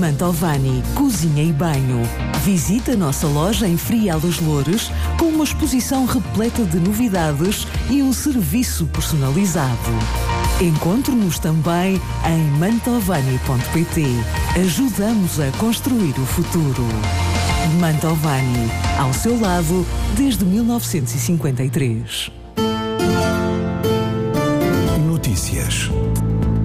Mantovani Cozinha e Banho. Visita a nossa loja em Frial dos Loures com uma exposição repleta de novidades e um serviço personalizado. Encontre-nos também em mantovani.pt. Ajudamos a construir o futuro. Mantovani, ao seu lado desde 1953.